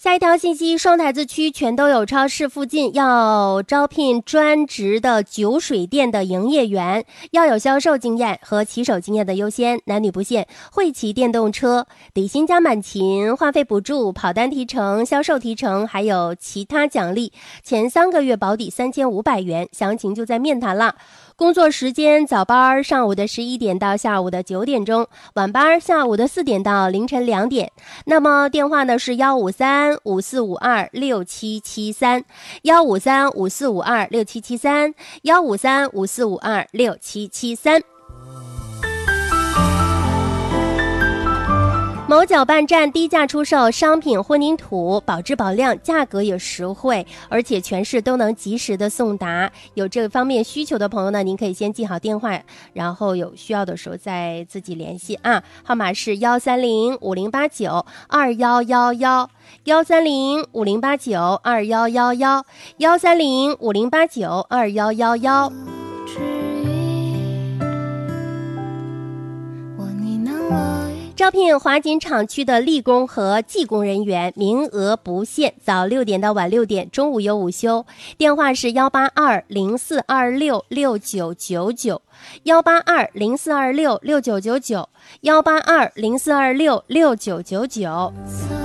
下一条信息，双台子区全都有超市附近要招聘专职的酒水店的营业员，要有销售经验和骑手经验的优先，男女不限，会骑电动车，底薪加满勤，话费补助，跑单提成，销售提成，还有其他奖励，前3个月保底3500元，详情就在面谈了。工作时间，早班上午的11点到下午的9点钟，晚班下午的4点到凌晨2点。那么电话呢是153-5452-6773，153-5452-6773，153-5452-6773。某搅拌站低价出售商品混凝土，保质保量，价格也实惠，而且全市都能及时的送达。有这方面需求的朋友呢，您可以先记好电话，然后有需要的时候再自己联系啊。号码是130-5089-2111，130-5089-2111，130-5089-2111。招聘华锦厂区的力工和技工人员，名额不限，早6点到晚6点，中午有午休。电话是182-0426-6999，182-0426-6999，182-0426-6999。